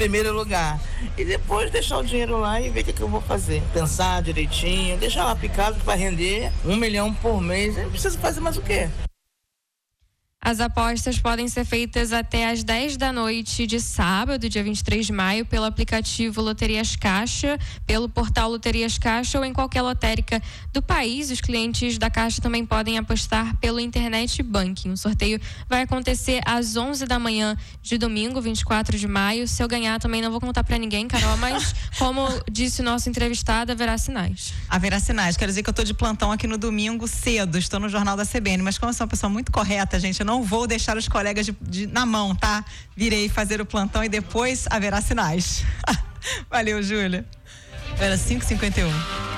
primeiro lugar. E depois deixar o dinheiro lá e ver o que eu vou fazer. Pensar direitinho, deixar lá picado que vai render 1 milhão por mês. Eu preciso fazer mais o quê? As apostas podem ser feitas até às 10 da noite de sábado, dia 23 de maio, pelo aplicativo Loterias Caixa, pelo portal Loterias Caixa ou em qualquer lotérica do país. Os clientes da Caixa também podem apostar pelo Internet Banking. O sorteio vai acontecer às 11 da manhã de domingo, 24 de maio. Se eu ganhar, também não vou contar pra ninguém, Carol, mas como disse o nosso entrevistado, haverá sinais. Haverá sinais. Quero dizer que eu tô de plantão aqui no domingo cedo, estou no Jornal da CBN, mas como eu sou uma pessoa muito correta, gente, eu não vou deixar os colegas na mão, tá? Virei fazer o plantão e depois haverá sinais. Valeu, Júlia. Era 5h51.